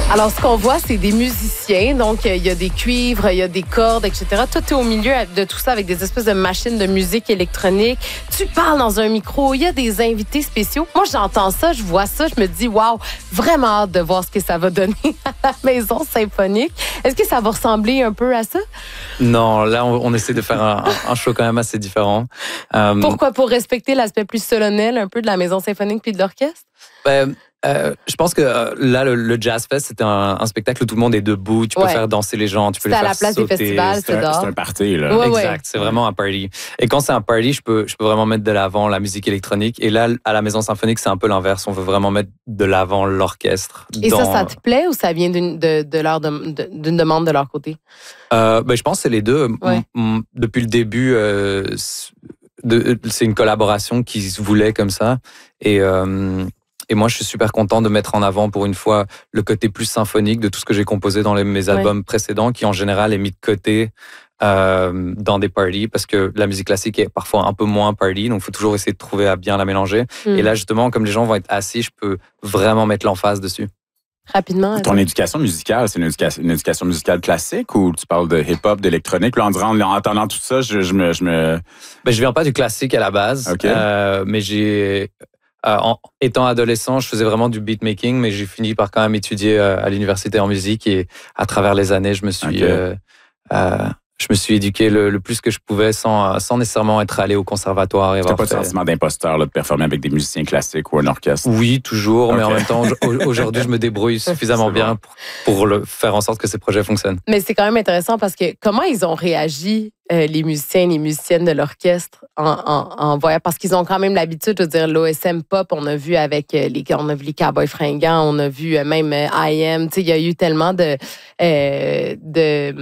Alors, ce qu'on voit, c'est des musiciens. Donc, il y a des cuivres, il y a des cordes, etc. Toi, tu es au milieu de tout ça avec des espèces de machines de musique électronique. Tu parles dans un micro. Il y a des invités spéciaux. Moi, j'entends ça, je vois ça, je me dis, waouh, vraiment hâte de voir ce que ça va donner à la Maison Symphonique. Est-ce que ça va ressembler un peu à ça? Non, là, on essaie de faire un show quand même assez différent. Pourquoi? Pour respecter l'aspect plus solennel un peu de la Maison Symphonique puis de l'orchestre? Je pense que là, le Jazz Fest, c'était un spectacle où tout le monde est debout. Tu peux faire danser les gens, tu peux les faire sauter. C'est à la place des festivals, c'est dehors. C'est un party, là. Ouais, exact, c'est vraiment un party. Et quand c'est un party, je peux vraiment mettre de l'avant la musique électronique. Et là, à la Maison Symphonique, c'est un peu l'inverse. On veut vraiment mettre de l'avant l'orchestre. Et ça te plaît ou ça vient d'une demande de leur côté? Je pense que c'est les deux. Ouais. Depuis le début, c'est une collaboration qui se voulait comme ça. Et moi, je suis super content de mettre en avant, pour une fois, le côté plus symphonique de tout ce que j'ai composé dans mes albums précédents, qui en général est mis de côté dans des parties, parce que la musique classique est parfois un peu moins party, donc il faut toujours essayer de trouver à bien la mélanger. Et là, justement, comme les gens vont être assis, je peux vraiment mettre l'emphase dessus. Rapidement. Ton éducation musicale, c'est une éducation musicale classique ou tu parles de hip-hop, d'électronique? Là, en entendant tout ça, je viens pas du classique à la base, okay. Mais j'ai... étant adolescent, je faisais vraiment du beatmaking, mais j'ai fini par quand même étudier à l'université en musique et à travers les années, je me suis éduqué le plus que je pouvais sans nécessairement être allé au conservatoire. Tu n'as pas de sentiment d'imposteur là, de performer avec des musiciens classiques ou un orchestre? Oui, toujours, mais en même temps, aujourd'hui, je me débrouille suffisamment bien pour faire en sorte que ces projets fonctionnent. Mais c'est quand même intéressant parce que comment ils ont réagi, les musiciens et les musiciennes de l'orchestre en voyant, parce qu'ils ont quand même l'habitude de dire l'OSM Pop, on a vu avec les Cowboys Fringants, on a vu même I.M. Il y a eu tellement de